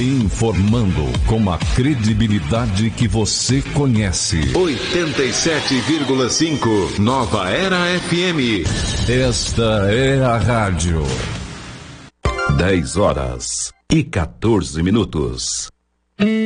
Informando com a credibilidade que você conhece. 87,5 Nova Era FM. Esta é a rádio. 10 horas e 14 minutos.